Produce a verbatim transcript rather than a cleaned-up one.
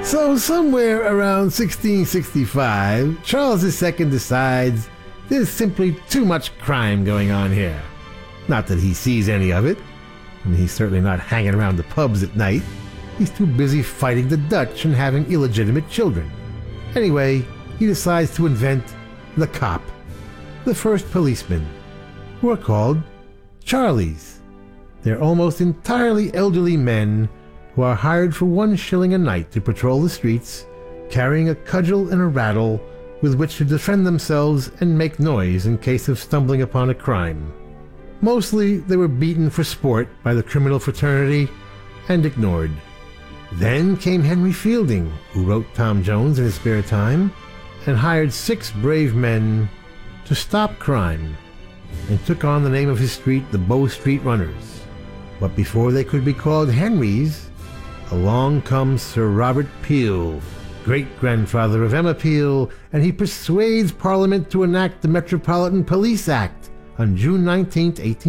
So somewhere around sixteen sixty-five, Charles the Second decides there's simply too much crime going on here. Not that he sees any of it, and he's certainly not hanging around the pubs at night. He's too busy fighting the Dutch and having illegitimate children. Anyway, he decides to invent the cop, the first policemen, who are called Charlies. They're almost entirely elderly men who are hired for one shilling a night to patrol the streets, carrying a cudgel and a rattle with which to defend themselves and make noise in case of stumbling upon a crime. Mostly they were beaten for sport by the criminal fraternity and ignored. Then came Henry Fielding, who wrote Tom Jones in his spare time, and hired six brave men to stop crime, and took on the name of his street the Bow Street Runners. But before they could be called Henrys, along comes Sir Robert Peel, great-grandfather of Emma Peel, and he persuades Parliament to enact the Metropolitan Police Act on June nineteenth, eighteen